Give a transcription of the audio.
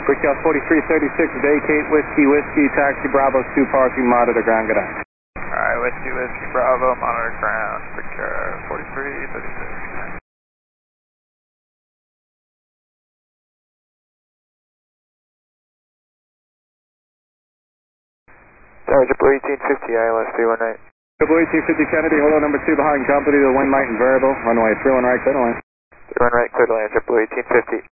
Brickell 4336, vacate Whiskey Whiskey, taxi Bravo 2, parking, monitor ground, good night. Alright, Whiskey Whiskey Bravo, monitor ground, Brickell 4336. Tower JetBlue 1850, ILS 319. JetBlue 1850 Kennedy, hello, number 2 behind company, the wind light and variable, runway 31 right, clear to land. 31 right, clear to land, JetBlue 1850.